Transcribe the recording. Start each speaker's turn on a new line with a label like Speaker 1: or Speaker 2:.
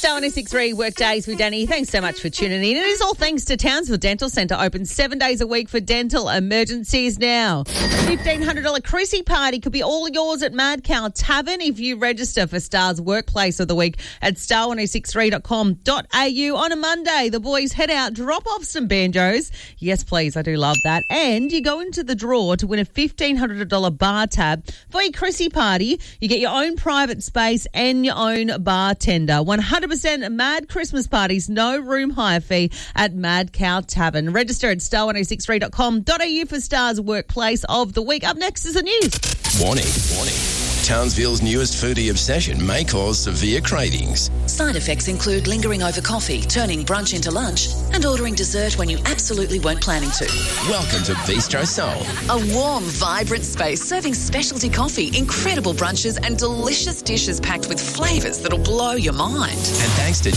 Speaker 1: Star 106.3 Workdays with Danny. Thanks so much for tuning in. It is all thanks to Townsville Dental Centre, open 7 days a week for dental emergencies now. $1,500 Chrissy party could be all yours at Mad Cow Tavern if you register for Star's Workplace of the Week at star1063.com.au. On a Monday, the boys head out, drop off some banjos. Yes, please, I do love that. And you go into the draw to win a $1,500 bar tab for your Chrissy party. You get your own private space and your own bartender. 100% Mad Christmas parties, no room hire fee at Mad Cow Tavern. Register at star1063.com.au for Star's Workplace of the Week. Up next is the news.
Speaker 2: Warning. Townsville's newest foodie obsession may cause severe cravings.
Speaker 3: Side effects include lingering over coffee, turning brunch into lunch, and ordering dessert when you absolutely weren't planning to.
Speaker 2: Welcome to Bistro Soul.
Speaker 3: A warm, vibrant space serving specialty coffee, incredible brunches, and delicious dishes packed with flavours that'll blow your mind.
Speaker 2: And thanks to